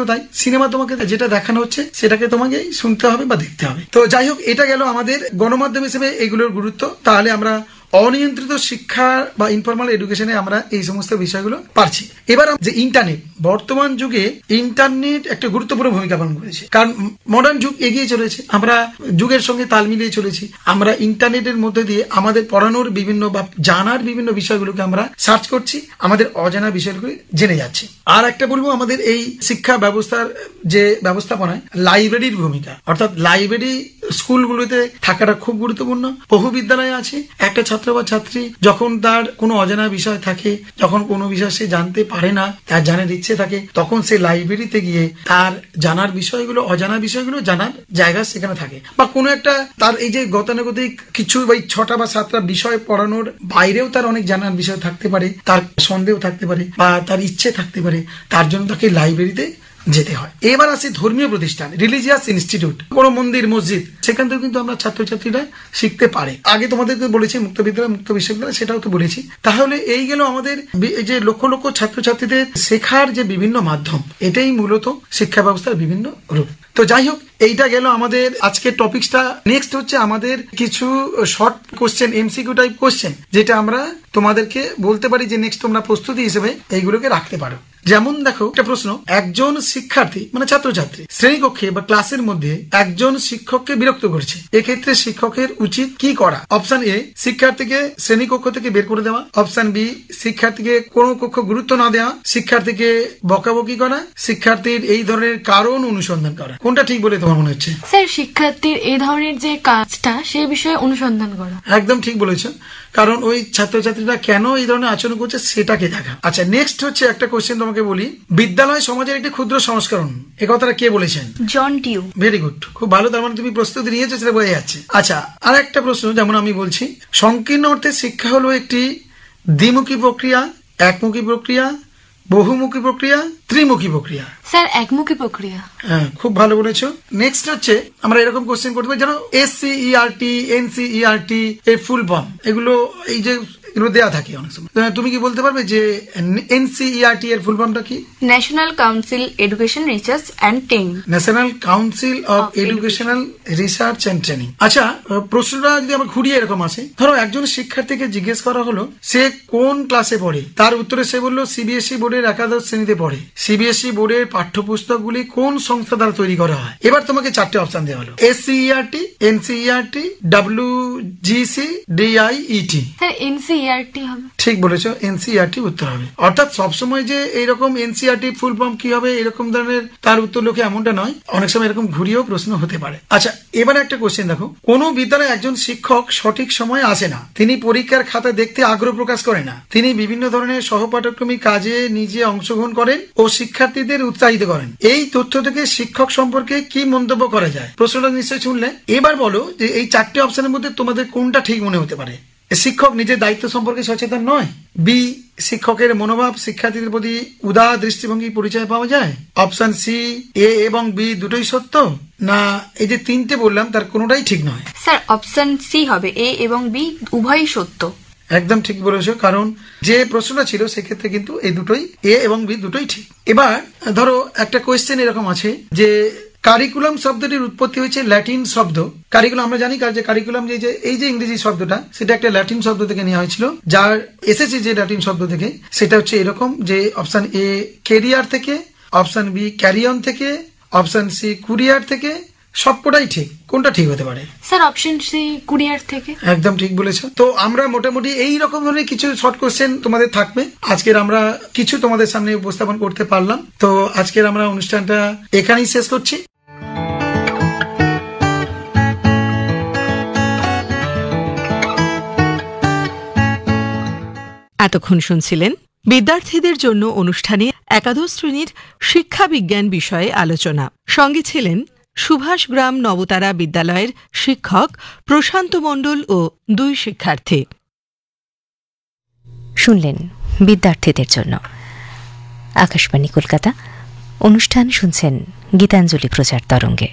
ক্ষেত্রেও তাই, সিনেমা তোমাকে যেটা দেখানো হচ্ছে সেটাকে তোমাকে শুনতে হবে বা দেখতে হবে। তো যাই হোক, এটা গেল আমাদের গণমাধ্যম হিসেবে এগুলোর গুরুত্ব। তাহলে আমরা অনিয়ন্ত্রিত শিক্ষা বা ইনফর্মাল এডুকেশনে আমরা এই সমস্ত বিষয়গুলো পারছি। এবার যে ইন্টারনেট, বর্তমান যুগে ইন্টারনেট একটা গুরুত্বপূর্ণ ভূমিকা পালন করেছে, কারণ মডার্ন যুগ এগিয়ে চলেছে, আমরা যুগের সঙ্গে তাল মিলিয়ে চলেছি। আমরা ইন্টারনেটের মধ্যে দিয়ে আমাদের পড়ানোর বিভিন্ন বা জানার বিভিন্ন বিষয়গুলোকে আমরা সার্চ করছি, আমাদের অজানা বিষয়গুলো জেনে যাচ্ছি। আর একটা বলবো, আমাদের এই শিক্ষা ব্যবস্থার যে ব্যবস্থাপনায় লাইব্রেরির ভূমিকা, অর্থাৎ লাইব্রেরি স্কুলগুলোতে থাকাটা খুব গুরুত্বপূর্ণ। বহু বিদ্যালয়ে আছে, একটা ছাত্র বা ছাত্রী যখন তার কোনো অজানা বিষয় থাকে, যখন কোনো বিষয় সে জানতে পারে না, তার জানার ইচ্ছে থাকে, তখন সে লাইব্রেরিতে গিয়ে তার জানার বিষয়গুলো, অজানা বিষয়গুলো জানার জায়গা সেখানে থাকে। বা কোনো একটা তার এই যে গতানুগতিক কিছু বা 6টা বা 7টা বিষয় পড়ানোর বাইরেও তার অনেক জানার বিষয় থাকতে পারে, তার সন্দেহ থাকতে পারে বা তার ইচ্ছে থাকতে পারে, তার জন্য তাকে লাইব্রেরিতে যেতে হয়। এবার আসে ধর্মীয় প্রতিষ্ঠান, রিলিজিয়াস ইনস্টিটিউট, কোনো মন্দির, মসজিদ, সেখান থেকে কিন্তু আমরা ছাত্রছাত্রীরা শিখতে পারে। আগে তোমাদেরকে বলেছি মুক্ত বিদ্যালয়, মুক্ত বিশ্ববিদ্যালয়, সেটাও তো বলেছি। তাহলে এই গেল আমাদের যে লক্ষ লক্ষ ছাত্রছাত্রীদের শেখার যে বিভিন্ন মাধ্যম, এটাই মূলত শিক্ষা ব্যবস্থার বিভিন্ন রূপ। তো যাই হোক, এইটা গেল আমাদের আজকের টপিকসটা। নেক্সট হচ্ছে আমাদের কিছু short question, MCQ type question, যেটা আমরা তোমাদেরকে বলতে পারি যে নেক্সট তোমরা প্রস্তুতি হিসেবে এইগুলোকে রাখতে পারো। যেমন দেখো, একটা প্রশ্ন, একজন শিক্ষার্থী মানে ছাত্রছাত্রী শ্রেণীকক্ষে বা ক্লাসের মধ্যে একজন শিক্ষককে বিরক্ত করছে, এক্ষেত্রে শিক্ষকের উচিত কি করা? অপশন এ, শিক্ষার্থীকে শ্রেণীকক্ষ থেকে বের করে দেওয়া। অপশন বি, শিক্ষার্থীকে কোনো কক্ষ গুরুত্ব না দেওয়া। শিক্ষার্থীকে বকাবকি করা। শিক্ষার্থীর এই ধরনের কারণ অনুসন্ধান করা। কোনটা ঠিক বলে তোমার মনে হচ্ছে? স্যার, শিক্ষার্থীর এই ধরনের যে কাজটা সেই বিষয়ে অনুসন্ধান করা। একদম ঠিক বলেছ, কারণ ওই ছাত্রছাত্রীরা কেন এই ধরনের আচরণ করছে সেটাকে দেখা। আচ্ছা, নেক্সট হচ্ছে একটা কোশ্চেন তোমাকে বলি, বিদ্যালয় সমাজের একটি ক্ষুদ্র সংস্করণ, এ কথাটা কে বলেছেন? জন টিউ। ভেরি গুড, খুব ভালো, তার মানে তুমি প্রস্তুতি নিয়েছো, সেটা বোঝা যাচ্ছে। আচ্ছা, আর একটা প্রশ্ন, যেমন আমি বলছি, সংকীর্ণ অর্থে শিক্ষা হলো একটি দ্বিমুখী প্রক্রিয়া, একমুখী প্রক্রিয়া, বহুমুখী প্রক্রিয়া, ত্রিমুখী প্রক্রিয়া। স্যার, একমুখী প্রক্রিয়া। হ্যাঁ, খুব ভালো বলেছো। নেক্সট হচ্ছে আমরা এরকম কোশ্চেন করতে পারি, যেন SCERT, NCERT এর ফুল ফর্ম, এগুলো এই যে এগুলো দেওয়া থাকে অনেক সময়। তুমি কি বলতে পারবে যে NCERT এর ফুল ফর্মটা কি? National council education research and training. National council of educational research and training. আচ্ছা, প্রশ্নটা যদি আবার ঘুরিয়ে এরকম আসে, ধরো একজন শিক্ষার্থীকে জিজ্ঞেস করা হলো সে কোন ক্লাসে পড়ে, তার উত্তরে সে বললো CBSE বোর্ডের একাদশ শ্রেণীতে পড়ে। CBSE বোর্ডের পাঠ্যপুস্তকগুলি কোন সংস্থা দ্বারা তৈরি করা হয়? এবার তোমাকে 4টে অপশন দেওয়া হলো, SCERT, NCERT, WGC, DIET। Sir, NCERT হবে। ঠিক বলেছো, NCERT উত্তর হবে। অর্থাৎ সবসময় যে এইরকম NCERT ফুল ফর্ম কি হবে এরকম ধরনের তার উত্তর লোকে এমনটা নয়, অনেক সময় এরকম ঘুরিয়েও প্রশ্ন হতে পারে। আচ্ছা, এবারে একটা কোশ্চেন দেখো, কোন বিদ্যালয়ে একজন শিক্ষক সঠিক সময়ে আসে না, তিনি পরীক্ষার খাতা দেখতে আগ্রহ প্রকাশ করে না, তিনি বিভিন্ন ধরনের সহপাঠক্রমিক কাজে নিজে অংশগ্রহণ করেন ও শিক্ষার্থীদের উৎসাহিত করেন, এই তথ্য থেকে শিক্ষক সম্পর্কে কি মন্তব্য করা যায়? প্রশ্নটা নিশ্চয়ই শুনলে। এবার বলো যে এই 4টে অপশনের মধ্যে তোমাদের কোনটা ঠিক মনে হতে পারে? শিক্ষক নিজের দায়িত্ব সম্পর্কে সচেতন নয়। বি, শিক্ষকের মনোভাব শিক্ষার্থীদের প্রতি উদার দৃষ্টিভঙ্গি পরিচয় পাওয়া যায়। অপশন সি, A এবং B দুটোই সত্য, না এই যে 3টে বললাম তার কোনোটাই ঠিক নয়? স্যার, অপশন সি হবে, A এবং B উভয়ই সত্য। একদম ঠিক বলেছো, কারণ যে প্রশ্নটা ছিল সেক্ষেত্রে কিন্তু এই দুটোই, A এবং B দুটোই ঠিক। এবার ধরো একটা কোয়েশ্চেন এরকম আছে যে কারিকুলাম শব্দটির উৎপত্তি হয়েছে ল্যাটিন শব্দ। কারিকুলাম আমরা জানি যে কারিকুলাম যে এই যে ইংরেজি শব্দটা, সেটা একটা ল্যাটিন শব্দ থেকে নেওয়া হয়েছিল, যার এসেছে যে ল্যাটিন শব্দ থেকে, সেটা হচ্ছে এরকম যে অপশন এ ক্যারিয়ার থেকে, অপশন বি ক্যারিয়ন থেকে, অপশন সি কুরিয়ার থেকে। সবকটাই ঠিক, কোনটা ঠিক হতে পারে? স্যার, অপশন সি কুরিয়ার থেকে। একদম ঠিক বলেছো। তো আমরা মোটামুটি এই রকম ধরনের কিছু শর্ট কোশ্চেন তোমাদের থাকবে, আজকের আমরা কিছু তোমাদের সামনে উপস্থাপন করতে পারলাম। তো আজকের আমরা অনুষ্ঠানটা এখানেই শেষ করছি। এতক্ষণ শুনছিলেন বিদ্যার্থীদের জন্য অনুষ্ঠানে একাদশ শ্রেণীর শিক্ষা বিজ্ঞান বিষয়ে আলোচনা। সঙ্গে ছিলেন সুভাষগ্রাম নবতারা বিদ্যালয়ের শিক্ষক প্রশান্ত মণ্ডল ও 2 শিক্ষার্থী। শুনলেন বিদ্যার্থীদের জন্য। আকাশবাণী কলকাতা, অনুষ্ঠান শুনছেন গীতাঞ্জলি প্রচার তরঙ্গে।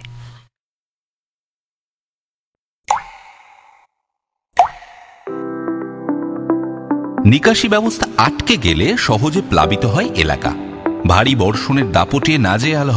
নিকাশি ব্যবস্থা আটকে গেলে সহজে প্লাবিত হয় এলাকা। ভারী বর্ষণের দাপটে নাজেহাল